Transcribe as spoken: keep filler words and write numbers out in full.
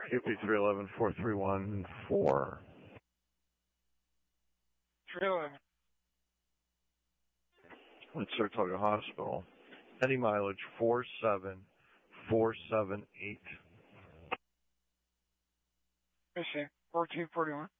U P three eleven, four three one four. three eleven. It's Saratoga Hospital. Any mileage four seven four seven eight. Let me see. fourteen forty-one.